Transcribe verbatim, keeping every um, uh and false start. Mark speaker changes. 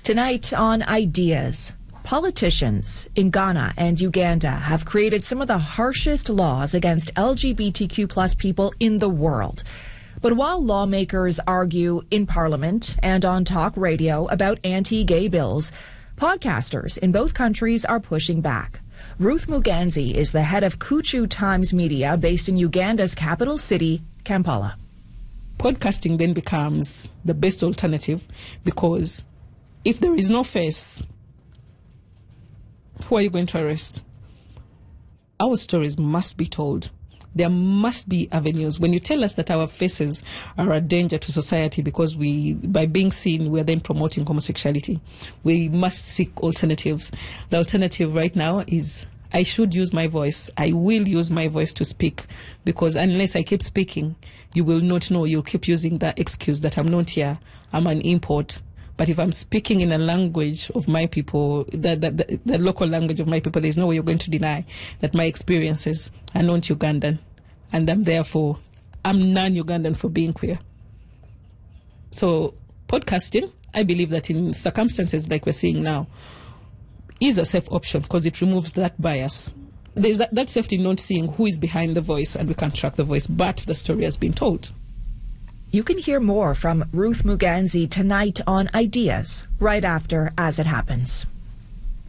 Speaker 1: Tonight on Ideas, politicians in Ghana and Uganda have created some of the harshest laws against L G B T Q plus people in the world. But while lawmakers argue in Parliament and on talk radio about anti-gay bills, podcasters in both countries are pushing back. Ruth Muganzi is the head of Kuchu Times Media based in Uganda's capital city, Kampala.
Speaker 2: Podcasting then becomes the best alternative because if there is no face, who are you going to arrest? Our stories must be told. There must be avenues. When you tell us that our faces are a danger to society because we, by being seen, we are then promoting homosexuality, we must seek alternatives. The alternative right now is I should use my voice. I will use my voice to speak because unless I keep speaking, you will not know. You'll keep using the excuse that I'm not here, I'm an import. But if I'm speaking in a language of my people, the, the, the, the local language of my people, there's no way you're going to deny that my experiences are not Ugandan. And I'm therefore, I'm non-Ugandan for being queer. So podcasting, I believe that in circumstances like we're seeing now, is a safe option because it removes that bias. There's that, that safety not seeing who is behind the voice and we can track the voice, but the story has been told.
Speaker 1: You can hear more from Ruth Muganzi tonight on Ideas, right after As It Happens.